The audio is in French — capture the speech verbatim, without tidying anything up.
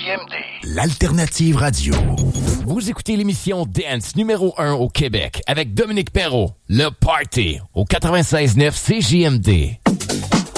M D. L'alternative radio. Vous écoutez l'émission Dance numéro un au Québec avec Dominique Perrault. Le Party au quatre-vingt-seize neuf C J M D.